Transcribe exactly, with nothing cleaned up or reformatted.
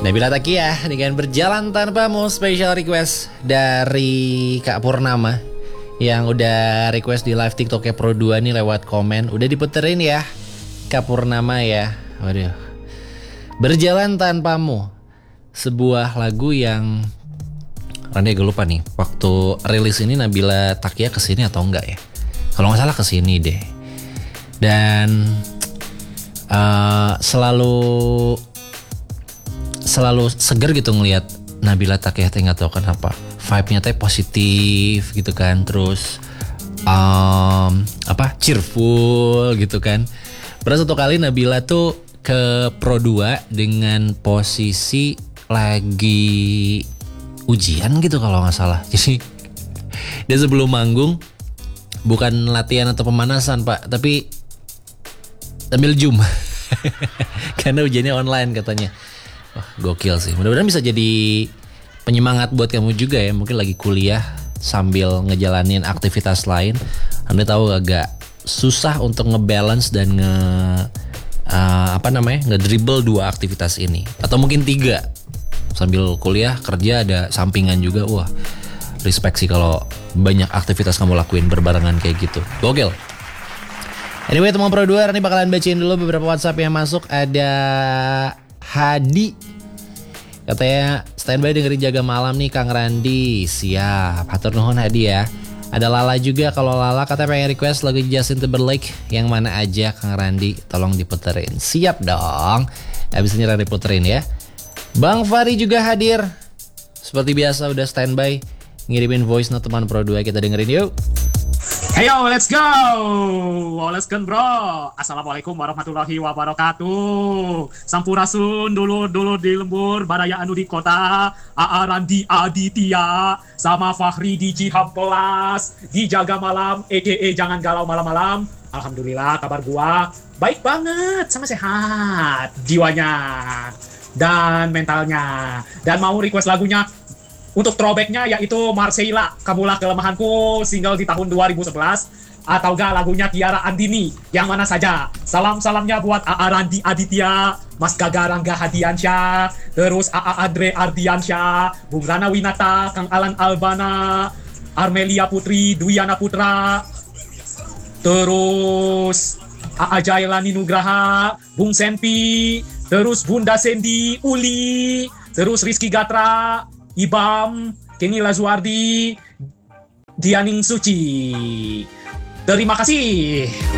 Nabila Takia dengan Berjalan Tanpamu, special request dari Kak Purnama yang udah request di live TikToknya Pro dua nih lewat komen. Udah diputerin ya Kak Purnama ya. Waduh. Berjalan Tanpamu, sebuah lagu yang Randy agak lupa nih waktu rilis ini Nabila Takia kesini atau enggak ya. Kalau gak salah kesini deh. Dan uh, selalu Selalu seger gitu ngelihat Nabila Takia, nggak tahu kenapa vibe-nya teh positif gitu kan, terus um, apa cheerful gitu kan. Pernah satu kali Nabila tuh ke Pro dua dengan posisi lagi ujian gitu kalau nggak salah. Jadi dia sebelum manggung bukan latihan atau pemanasan pak, tapi sambil zoom karena ujiannya online katanya. Wah, gokil sih. Mudah-mudahan bisa jadi penyemangat buat kamu juga ya. Mungkin lagi kuliah sambil ngejalanin aktivitas lain. Anda tahu agak susah untuk ngebalance dan nge uh, apa namanya ngedribble dua aktivitas ini. Atau mungkin tiga. Sambil kuliah, kerja ada sampingan juga. Wah, respect sih kalau banyak aktivitas kamu lakuin berbarengan kayak gitu. Gokil. Anyway, teman Pro dua, ini bakalan bacain dulu beberapa WhatsApp yang masuk. Ada Hadi katanya standby dengerin Jaga Malam nih Kang Randi. Siap, hatur nuhun Hadi ya. Ada Lala juga, kalau Lala katanya pengen request lagu Justin Timberlake. Yang mana aja Kang Randi, tolong diputerin. Siap dong, abis ini Randi puterin ya. Bang Fari juga hadir, seperti biasa udah standby ngirimin voice note teman Pro dua. Kita dengerin yuk. Hey yo, let's go! Oh, let's go bro. Assalamualaikum warahmatullahi wabarakatuh. Sampurasun dulu-dulu di lembur, Baraya anu di kota, Aa Randi Aditya, sama Fahri di Cihampelas, di Jaga Malam, a k a Jangan Galau Malam-Malam. Alhamdulillah kabar gua baik banget, sama sehat jiwanya dan mentalnya. Dan mau request lagunya untuk throwbacknya yaitu Marcella, Kamulah Kelemahanku, single di tahun dua ribu sebelas. Atau gak lagunya Tiara Andini, yang mana saja. Salam-salamnya buat Aa Randi Aditya, Mas Gaga Rangga Hadiansyah, terus Aa Andre Ardiansyah, Bung Rana Winata, Kang Alan Albana, Armelia Putri, Dwiana Putra, terus Aa Jailani Nugraha, Bung Sempi, terus Bunda Sendi, Uli, terus Rizky Gatra, Ibam, Kenny Lazuardi, Dianing Suci. Terima kasih.